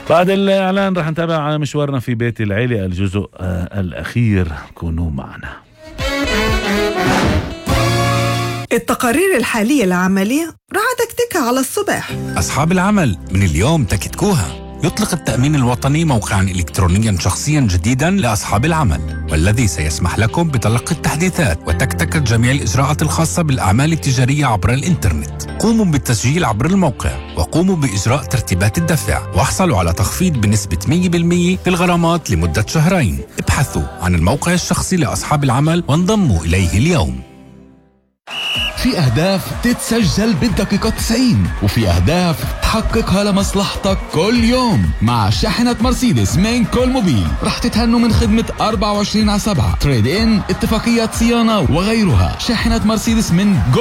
بعد الإعلان رح نتابع على مشوارنا في بيت العيلة الجزء الأخير. كونوا معنا. التقارير الحالية العملية رح تكتكها على الصبح. أصحاب العمل من اليوم تكتكوها. يطلق التأمين الوطني موقعاً إلكترونياً شخصياً جديداً لأصحاب العمل، والذي سيسمح لكم بتلقي التحديثات وتكتكة جميع الإجراءات الخاصة بالأعمال التجارية عبر الإنترنت. قوموا بالتسجيل عبر الموقع وقوموا بإجراء ترتيبات الدفع، واحصلوا على تخفيض بنسبة 100% في الغرامات لمدة شهرين. ابحثوا عن الموقع الشخصي لأصحاب العمل وانضموا إليه اليوم. في أهداف تتسجل بالدقيقة 90، وفي أهداف تحققها لمصلحتك كل يوم. مع شاحنة مرسيدس من كل موبيل رح تتهنوا من خدمة 24/7 تريد إن، اتفاقيات صيانة وغيرها. شاحنة مرسيدس من